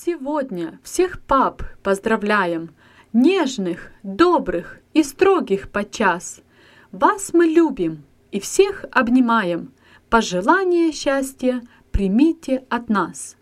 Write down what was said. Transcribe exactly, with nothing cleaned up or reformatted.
Сегодня всех пап поздравляем, нежных, добрых и строгих подчас. Вас мы любим и всех обнимаем. Пожелание счастья примите от нас.